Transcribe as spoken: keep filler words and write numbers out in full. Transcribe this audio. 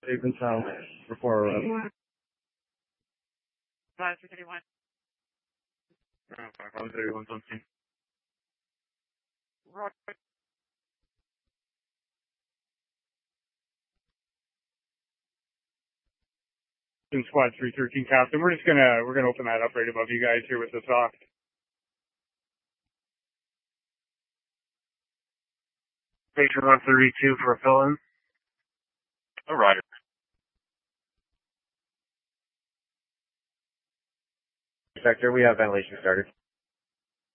Safe and sound before. Uh, five thirty-one. five thirty-one something. Roger. In squad three thirteen, Captain. We're just gonna we're gonna open that up right above you guys here with the soft. Station one thirty-two for a fill-in. Oh, Roger. Sector, we have ventilation started.